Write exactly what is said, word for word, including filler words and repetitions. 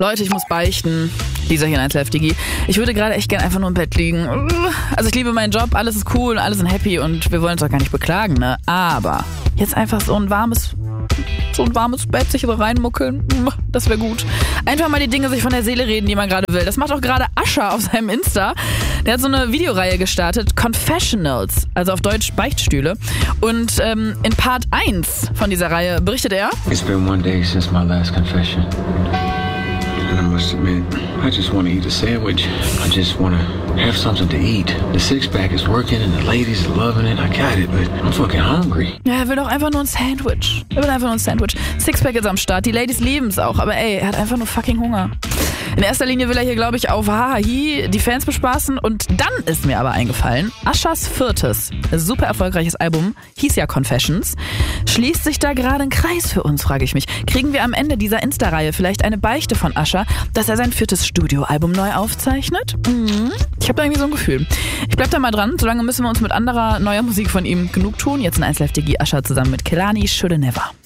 Leute, ich muss beichten. Lisa hier in eins Live Digi. Ich würde gerade echt gern einfach nur im Bett liegen. Also ich liebe meinen Job, alles ist cool, alle sind happy und wir wollen uns auch gar nicht beklagen, ne? Aber jetzt einfach so ein warmes, so ein warmes Bett sich so reinmuckeln, das wäre gut. Einfach mal die Dinge sich von der Seele reden, die man gerade will. Das macht auch gerade Ascher auf seinem Insta. Der hat so eine Videoreihe gestartet, Confessionals, also auf Deutsch Beichtstühle. Und ähm, in Part eins von dieser Reihe berichtet er: It's been one day since my last confession. And I must admit, I just want to eat a sandwich. I just want to have something to eat. The six-pack is working and the ladies are loving it. I got it, but I'm fucking hungry. Ja, er will doch einfach nur ein Sandwich. Er will einfach nur ein Sandwich. Sixpack ist am Start, die Ladies lieben es auch, aber ey, er hat einfach nur fucking Hunger. In erster Linie will er hier, glaube ich, auf Hahahi die Fans bespaßen und dann ist mir aber eingefallen, Aschers viertes, super erfolgreiches Album, hieß ja Confessions. Schließt sich da gerade ein Kreis für uns, frage ich mich. Kriegen wir am Ende dieser Insta-Reihe vielleicht eine Beichte von Ascher, dass er sein viertes Studioalbum neu aufzeichnet? Mhm. Ich habe da irgendwie so ein Gefühl. Ich bleib da mal dran, solange müssen wir uns mit anderer neuer Musik von ihm genug tun. Jetzt in eins Live Digi, Ascher zusammen mit Kehlani, Shoulda Never.